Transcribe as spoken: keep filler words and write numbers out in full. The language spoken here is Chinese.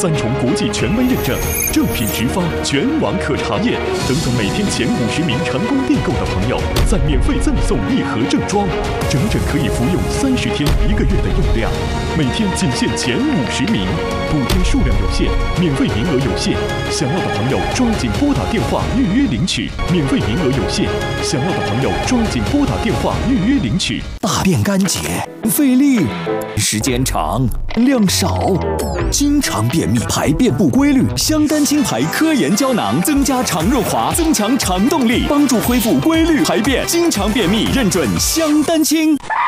三重国际权威认证，正品直发，全网可查验。整整每天前五十名成功订购的朋友，再免费赠送一盒正装，整整可以服用三十天一个月的用量。每天仅限前五十名，补贴数量有限，免费名额有限，想要的朋友抓紧拨打电话预约领取。免费名额有限，想要的朋友抓紧拨打电话预约领取。 大便干结，费力，时间长，量少，经常便秘，排便不规律。香丹清排科研胶囊增加肠润滑，增强肠动力，帮助恢复规律排便。经常便秘，认准香丹清。